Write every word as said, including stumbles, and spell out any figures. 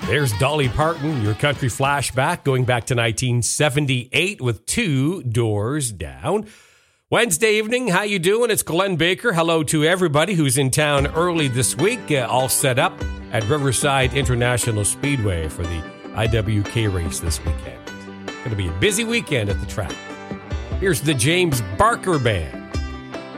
There's Dolly Parton, your country flashback, going back to nineteen seventy-eight with Two Doors Down. Wednesday evening, how you doing? It's Glenn Baker. Hello to everybody who's in town early this week, uh, all set up at Riverside International Speedway for the I W K race this weekend. Going to be a busy weekend at the track. Here's the James Barker Band.